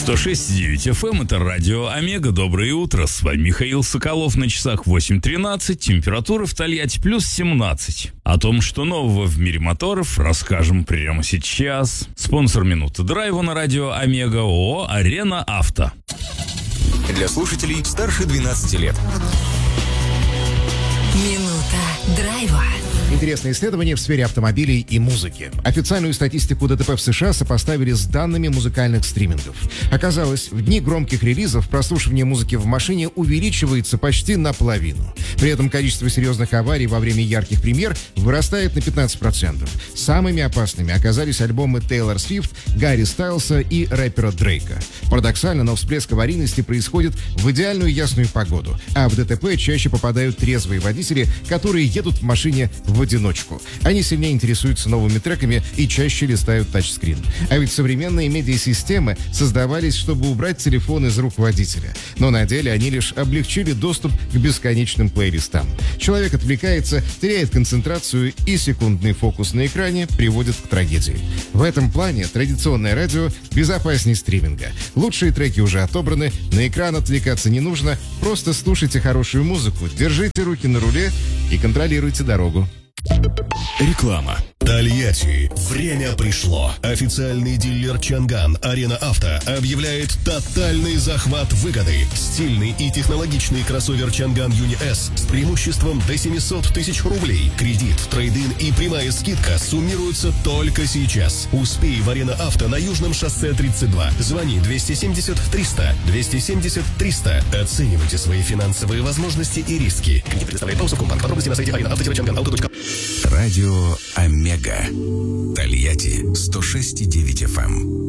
106.9 FM, это радио Омега. Доброе утро, с вами Михаил Соколов. На часах 8:13, температура в Тольятти плюс 17. О том, что нового в мире моторов, расскажем прямо сейчас. Спонсор минуты драйва на радио Омега ООО «Арена Авто». Для слушателей старше 12 лет. Минута драйва. Интересное исследование в сфере автомобилей и музыки. Официальную статистику ДТП в США сопоставили с данными музыкальных стримингов. Оказалось, в дни громких релизов прослушивание музыки в машине увеличивается почти наполовину. При этом количество серьезных аварий во время ярких премьер вырастает на 15%. Самыми опасными оказались альбомы Тейлор Свифт, Гарри Стайлса и рэпера Дрейка. Парадоксально, но всплеск аварийности происходит в идеальную ясную погоду, а в ДТП чаще попадают трезвые водители, которые едут в машине в одиночку. Они сильнее интересуются новыми треками и чаще листают тачскрин. А ведь современные медиасистемы создавались, чтобы убрать телефон из рук водителя. Но на деле они лишь облегчили доступ к бесконечным плейлистам. Человек отвлекается, теряет концентрацию, и секундный фокус на экране приводит к трагедии. В этом плане традиционное радио безопаснее стриминга. Лучшие треки уже отобраны, на экран отвлекаться не нужно, просто слушайте хорошую музыку, держите руки на руле и контролируйте дорогу. Реклама. Тольятти. Время пришло. Официальный дилер Чанган Арена Авто объявляет тотальный захват выгоды. Стильный и технологичный кроссовер Чанган Юни С с преимуществом до 700 тысяч рублей. Кредит, трейд-ин и прямая скидка суммируются только сейчас. Успей в Арена Авто на Южном шоссе 32. Звони 270 300 270 300. Оценивайте свои финансовые возможности и риски. Кредит предоставляет по Комбанк. Подробности на сайте arenaauto-changan.auto.com. Радио Омега. Тольятти 106.9 FM.